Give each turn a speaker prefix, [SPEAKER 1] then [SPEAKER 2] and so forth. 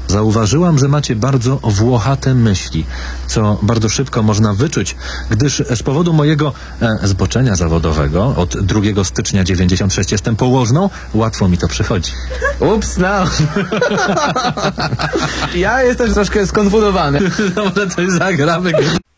[SPEAKER 1] Zauważyłam, że macie bardzo włochate myśli, co bardzo szybko można wyczuć, gdyż z powodu mojego zboczenia zawodowego od 2 stycznia 96 jestem położną, łatwo mi to przychodzi.
[SPEAKER 2] Ups, no. Ja jestem troszkę skonfundowany.
[SPEAKER 1] Może coś zagramy.